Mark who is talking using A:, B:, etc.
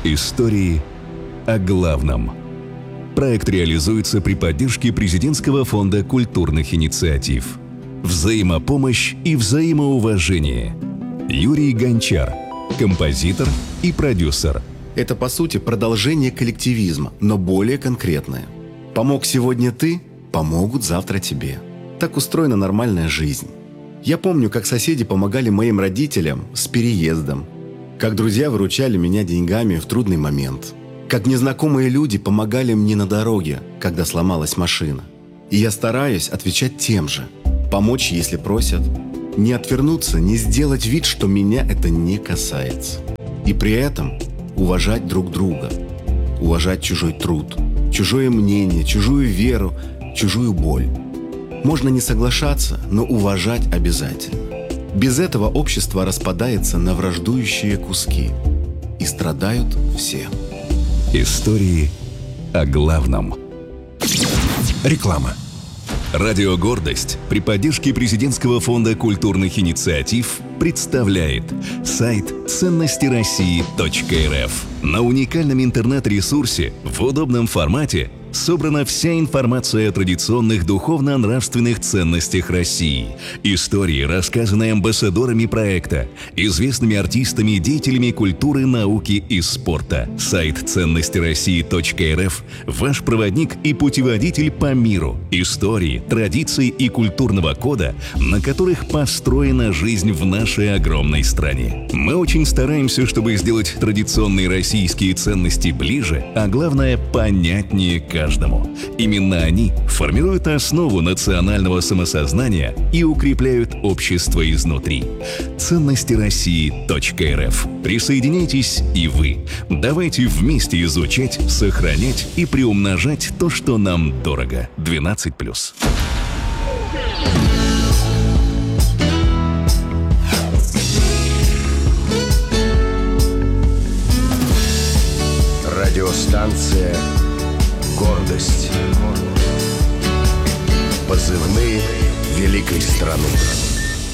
A: Истории о главном. Проект реализуется при поддержке Президентского фонда культурных инициатив. Взаимопомощь и взаимоуважение. Юрий Гончар, композитор и продюсер.
B: Это, по сути, продолжение коллективизма, но более конкретное. Помог сегодня ты, помогут завтра тебе. Так устроена нормальная жизнь. Я помню, как соседи помогали моим родителям с переездом, как друзья выручали меня деньгами в трудный момент, как незнакомые люди помогали мне на дороге, когда сломалась машина. И я стараюсь отвечать тем же. Помочь, если просят. Не отвернуться, не сделать вид, что меня это не касается. И при этом уважать друг друга. Уважать чужой труд, чужое мнение, чужую веру, чужую боль. Можно не соглашаться, но уважать обязательно. Без этого общество распадается на враждующие куски. И страдают все.
A: Истории о главном.
C: Реклама.
A: Радио «Гордость» при поддержке Президентского фонда культурных инициатив представляет сайт ценностироссии.рф. На уникальном интернет-ресурсе в удобном формате собрана вся информация о традиционных духовно-нравственных ценностях России, истории, рассказанные амбассадорами проекта, известными артистами и деятелями культуры, науки и спорта. Сайт ценностироссии.рф – ваш проводник и путеводитель по миру, истории, традиций и культурного кода, на которых построена жизнь в нашей огромной стране. Мы очень стараемся, чтобы сделать традиционные российские ценности ближе, а главное – понятнее каждому. Именно они формируют основу национального самосознания и укрепляют общество изнутри. Ценностироссии.рф. Присоединяйтесь и вы. Давайте вместе изучать, сохранять и приумножать то, что нам дорого. 12+.
C: Радиостанция «Гордость». Позывные великой страны.